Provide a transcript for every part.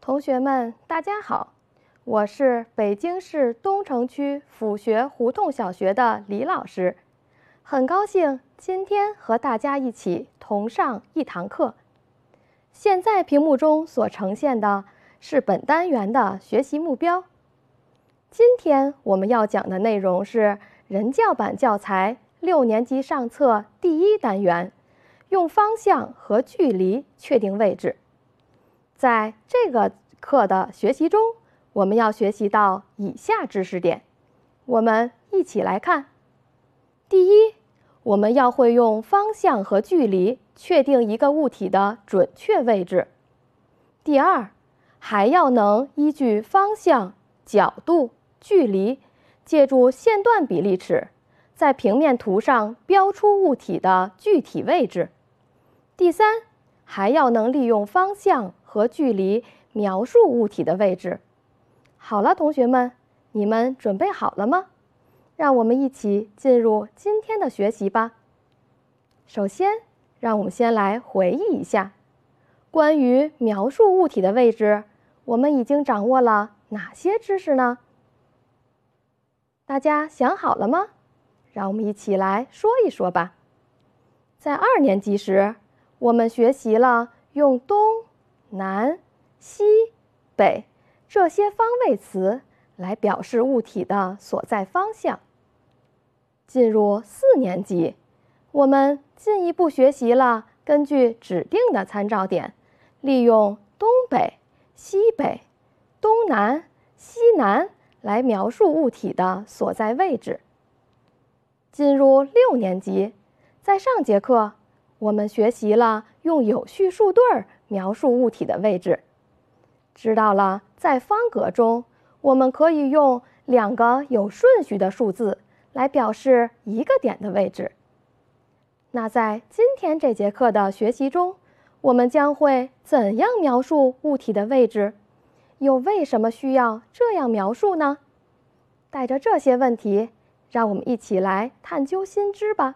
同学们，大家好，我是北京市东城区府学胡同小学的李老师，很高兴今天和大家一起同上一堂课。现在屏幕中所呈现的是本单元的学习目标。今天我们要讲的内容是人教版教材6年级上册第1单元，用方向和距离确定位置。在这个课的学习中，我们要学习到以下知识点，我们一起来看。第一，我们要会用方向和距离确定一个物体的准确位置。第二，还要能依据方向、角度、距离，借助线段比例尺，在平面图上标出物体的具体位置。第三，还要能利用方向和距离描述物体的位置。好了，同学们，你们准备好了吗？让我们一起进入今天的学习吧。首先，让我们先来回忆一下，关于描述物体的位置，我们已经掌握了哪些知识呢？大家想好了吗？让我们一起来说一说吧。在2年级时，我们学习了用东、南、西、北这些方位词来表示物体的所在方向。进入4年级，我们进一步学习了根据指定的参照点，利用东北、西北、东南、西南来描述物体的所在位置。进入6年级，在上节课，我们学习了用有序数对描述物体的位置，知道了在方格中，我们可以用2个有顺序的数字来表示一个点的位置。那在今天这节课的学习中，我们将会怎样描述物体的位置？又为什么需要这样描述呢？带着这些问题，让我们一起来探究新知吧。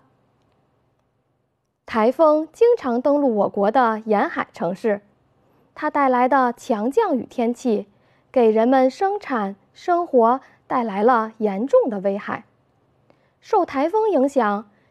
台风经常登陆我国的沿海城市，它带来的强降雨天气，给人们生产生活带来了严重的危害。受台风影响，